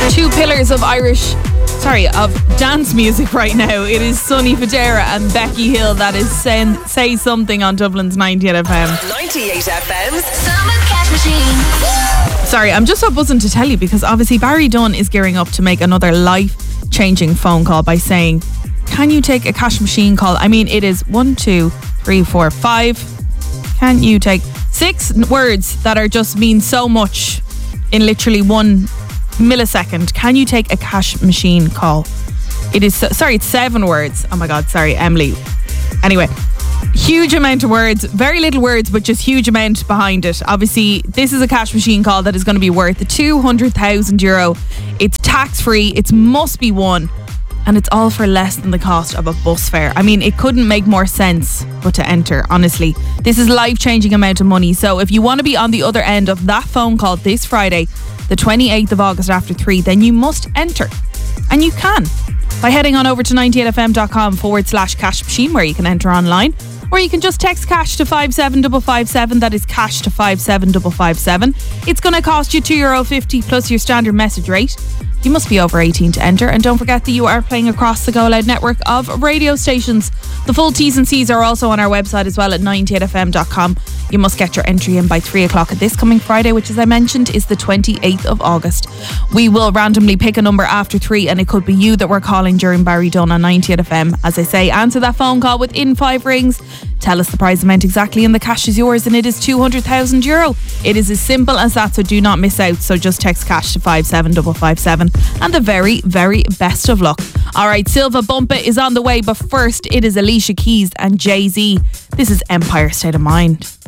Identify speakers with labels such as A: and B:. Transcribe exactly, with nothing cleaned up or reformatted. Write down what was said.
A: Two pillars of Irish, sorry, of dance music right now. It is Sonny Fodera and Becky Hill. That is saying, Say Something on Dublin's ninety-eight F M.
B: ninety-eight F M's
C: Summer Cash Machine.
A: Sorry, I'm just so buzzing to tell you because obviously Barry Dunn is gearing up to make another life-changing phone call by saying, can you take a cash machine call? I mean, it is one, two, three, four, five. Can you take six words that are just mean so much in literally one millisecond? Can you take a cash machine call? It is, so, sorry, it's seven words. Oh my God, sorry, Emily. Anyway, huge amount of words, very little words, but just huge amount behind it. Obviously, this is a cash machine call that is going to be worth two hundred thousand euro. It's tax free. It must be won. And it's all for less than the cost of a bus fare. I mean, it couldn't make more sense but to enter, honestly. This is life-changing amount of money. So if you want to be on the other end of that phone call this Friday, the twenty-eighth of August after three, then you must enter. And you can by heading on over to ninety-eight fm.com forward slash cash machine, where you can enter online. Or you can just text cash to five seven five five seven. That is cash to five seven five five seven. It's going to cost you two euro fifty plus your standard message rate. You must be over eighteen to enter, and don't forget that you are playing across the Go Loud network of radio stations. The full T's and C's are also on our website as well at ninety-eight f m dot com. You must get your entry in by three o'clock this coming Friday, which, as I mentioned, is the twenty-eighth of August. We will randomly pick a number after three, and it could be you that we're calling during Barry Dunn on ninety-eight F M. As I say, answer that phone call within five rings. Tell us the prize amount exactly, and the cash is yours, and it is two hundred thousand euro. It is as simple as that, so do not miss out. So just text cash to five seven five five seven, and the very, very best of luck. All right, Silva Bumpa is on the way, but first it is Alicia Keys and Jay-Z. This is Empire State of Mind.